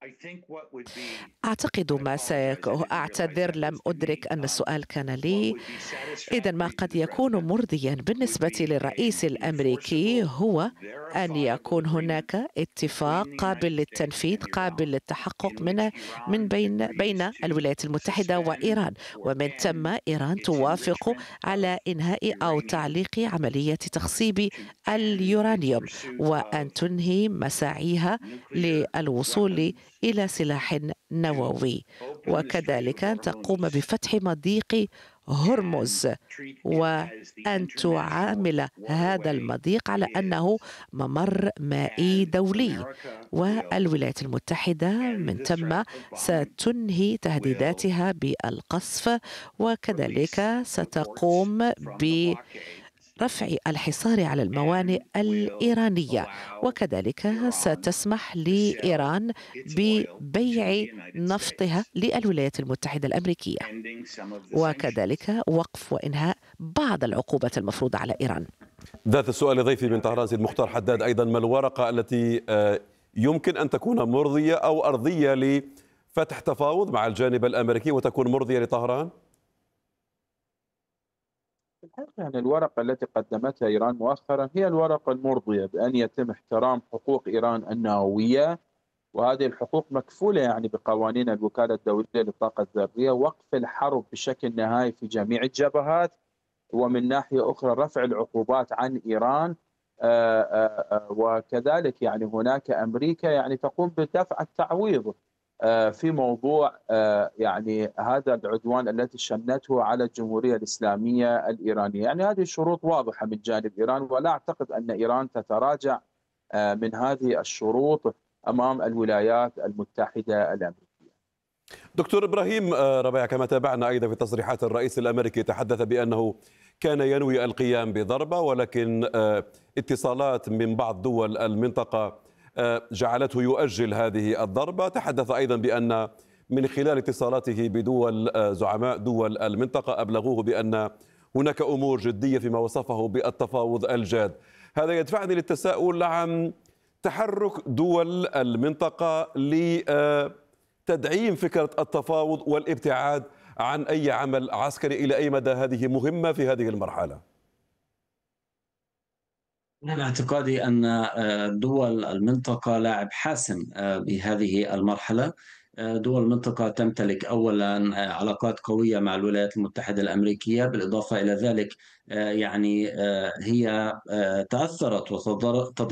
أعتقد ما أعتذر، لم أدرك أن السؤال كان لي. إذا ما قد يكون مرضيا بالنسبة للرئيس الأمريكي هو أن يكون هناك اتفاق قابل للتنفيذ قابل للتحقق من بين الولايات المتحدة وإيران، ومن ثم إيران توافق على إنهاء أو تعليق عملية تخصيب اليورانيوم، وأن تنهي مساعيها للوصول إلى سلاح نووي، وكذلك أن تقوم بفتح مضيق هرمز، وأن تعامل هذا المضيق على أنه ممر مائي دولي. والولايات المتحدة من ثم ستنهي تهديداتها بالقصف، وكذلك ستقوم رفع الحصار على الموانئ الإيرانية، وكذلك ستسمح لإيران ببيع نفطها للولايات المتحدة الأمريكية، وكذلك وقف وإنهاء بعض العقوبات المفروضة على إيران. ذات السؤال لضيفي من طهران سيد مختار حداد أيضا، ما الورقة التي يمكن أن تكون مرضية أو أرضية لفتح تفاوض مع الجانب الأمريكي وتكون مرضية لطهران؟ يعني الورقة التي قدمتها إيران مؤخرا هي الورقة المرضية بأن يتم احترام حقوق إيران النووية، وهذه الحقوق مكفولة يعني بقوانين الوكالة الدولية للطاقة الذرية، وقف الحرب بشكل نهائي في جميع الجبهات، ومن ناحية أخرى رفع العقوبات عن إيران. وكذلك يعني هناك أمريكا يعني تقوم بدفع التعويض في موضوع يعني هذا العدوان التي شنته على الجمهورية الإسلامية الإيرانية. يعني هذه الشروط واضحة من جانب إيران، ولا أعتقد أن إيران تتراجع من هذه الشروط أمام الولايات المتحدة الأمريكية. دكتور إبراهيم ربيع، كما تابعنا أيضا في تصريحات الرئيس الأمريكي تحدث بأنه كان ينوي القيام بضربة، ولكن اتصالات من بعض دول المنطقة جعلته يؤجل هذه الضربة. تحدث أيضا بأن من خلال اتصالاته بدول زعماء دول المنطقة أبلغوه بأن هناك أمور جدية فيما وصفه بالتفاوض الجاد. هذا يدفعني للتساؤل عن تحرك دول المنطقة لتدعيم فكرة التفاوض والابتعاد عن أي عمل عسكري. إلى أي مدى هذه مهمة في هذه المرحلة؟ من اعتقادي أن دول المنطقة لاعب حاسم بهذه المرحلة. دول المنطقة تمتلك أولا علاقات قوية مع الولايات المتحدة الأمريكية، بالإضافة إلى ذلك يعني هي تأثرت وتضررت